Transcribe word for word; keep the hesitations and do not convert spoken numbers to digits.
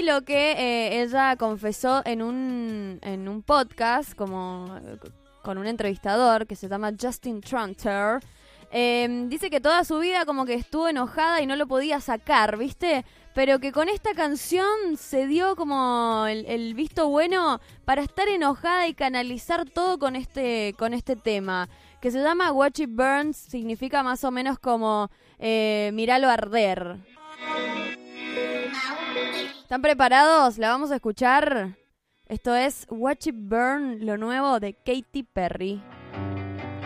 lo que eh, ella confesó en un, en un podcast como con un entrevistador que se llama Justin Tranter. Eh, dice que toda su vida como que estuvo enojada y no lo podía sacar, ¿viste? Pero que con esta canción se dio como el, el visto bueno para estar enojada y canalizar todo con este, con este tema, que se llama Watch It Burn, significa más o menos como eh, míralo arder. ¿Están preparados? ¿La vamos a escuchar? Esto es Watch It Burn, lo nuevo de Katy Perry.